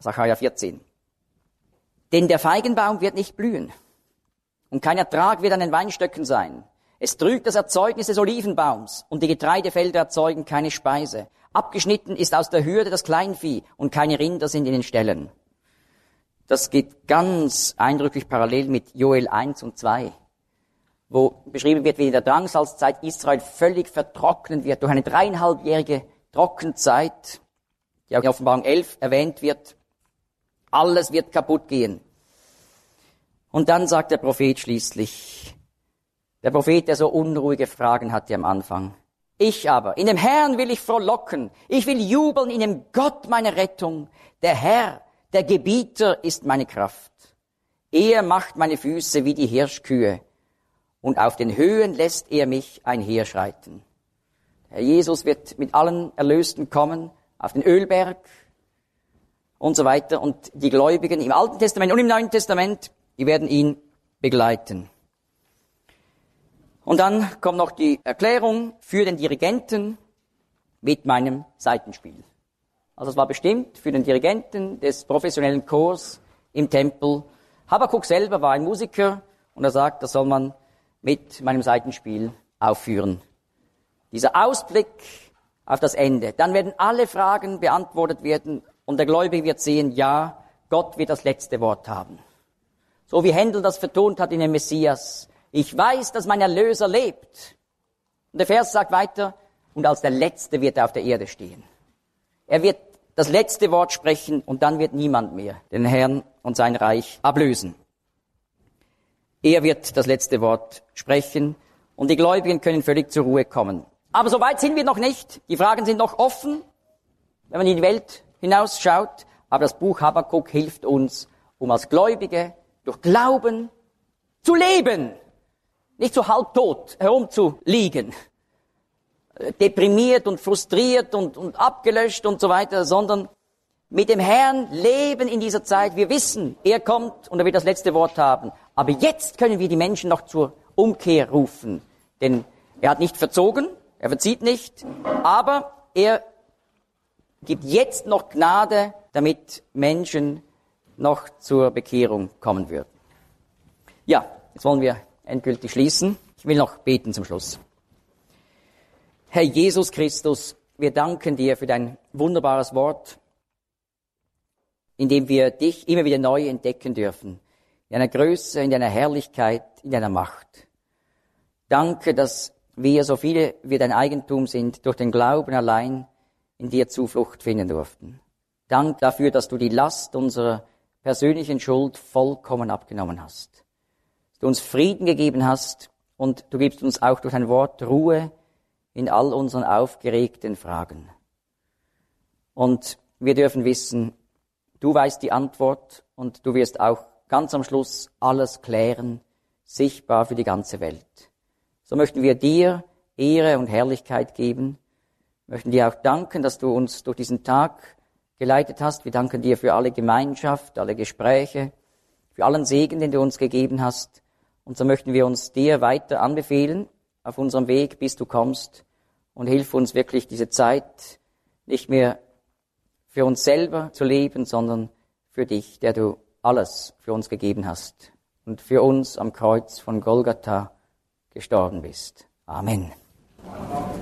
Sacharja 14. Denn der Feigenbaum wird nicht blühen und kein Ertrag wird an den Weinstöcken sein. Es trügt das Erzeugnis des Olivenbaums und die Getreidefelder erzeugen keine Speise. Abgeschnitten ist aus der Hürde das Kleinvieh und keine Rinder sind in den Ställen. Das geht ganz eindrücklich parallel mit Joel 1 und 2, wo beschrieben wird, wie in der Drangsalzzeit Israel völlig vertrocknen wird durch eine 3,5-jährige Trockenzeit, die auch in Offenbarung 11 erwähnt wird. Alles wird kaputt gehen. Und dann sagt der Prophet schließlich, der Prophet, der so unruhige Fragen hatte am Anfang, ich aber, in dem Herrn will ich frohlocken, ich will jubeln in dem Gott meiner Rettung. Der Herr, der Gebieter ist meine Kraft. Er macht meine Füße wie die Hirschkühe und auf den Höhen lässt er mich einherschreiten. Herr Jesus wird mit allen Erlösten kommen, auf den Ölberg und so weiter. Und die Gläubigen im Alten Testament und im Neuen Testament, die werden ihn begleiten. Und dann kommt noch die Erklärung für den Dirigenten mit meinem Saitenspiel. Also es war bestimmt für den Dirigenten des professionellen Chors im Tempel. Habakuk selber war ein Musiker und er sagt, das soll man mit meinem Saitenspiel aufführen. Dieser Ausblick auf das Ende. Dann werden alle Fragen beantwortet werden und der Gläubige wird sehen, ja, Gott wird das letzte Wort haben. So wie Händel das vertont hat in dem Messias. Ich weiß, dass mein Erlöser lebt. Und der Vers sagt weiter, und als der Letzte wird er auf der Erde stehen. Er wird das letzte Wort sprechen und dann wird niemand mehr den Herrn und sein Reich ablösen. Er wird das letzte Wort sprechen und die Gläubigen können völlig zur Ruhe kommen. Aber so weit sind wir noch nicht. Die Fragen sind noch offen, wenn man in die Welt hinausschaut. Aber das Buch Habakuk hilft uns, um als Gläubige durch Glauben zu leben. Nicht so halbtot herumzuliegen, deprimiert und frustriert und abgelöscht und so weiter, sondern mit dem Herrn leben in dieser Zeit. Wir wissen, er kommt und er wird das letzte Wort haben. Aber jetzt können wir die Menschen noch zur Umkehr rufen. Denn er hat nicht verzogen, er verzieht nicht, aber er gibt jetzt noch Gnade, damit Menschen noch zur Bekehrung kommen würden. Ja, jetzt wollen wir endgültig schließen. Ich will noch beten zum Schluss. Herr Jesus Christus, wir danken dir für dein wunderbares Wort, in dem wir dich immer wieder neu entdecken dürfen, in deiner Größe, in deiner Herrlichkeit, in deiner Macht. Danke, dass wir, so viele wie dein Eigentum sind, durch den Glauben allein in dir Zuflucht finden durften. Dank dafür, dass du die Last unserer persönlichen Schuld vollkommen abgenommen hast. Dass du uns Frieden gegeben hast und du gibst uns auch durch dein Wort Ruhe in all unseren aufgeregten Fragen. Und wir dürfen wissen, du weißt die Antwort und du wirst auch ganz am Schluss alles klären, sichtbar für die ganze Welt. So möchten wir dir Ehre und Herrlichkeit geben, möchten dir auch danken, dass du uns durch diesen Tag geleitet hast. Wir danken dir für alle Gemeinschaft, alle Gespräche, für allen Segen, den du uns gegeben hast. Und so möchten wir uns dir weiter anbefehlen auf unserem Weg, bis du kommst. Und hilf uns wirklich, diese Zeit nicht mehr für uns selber zu leben, sondern für dich, der du alles für uns gegeben hast und für uns am Kreuz von Golgatha gestorben bist. Amen.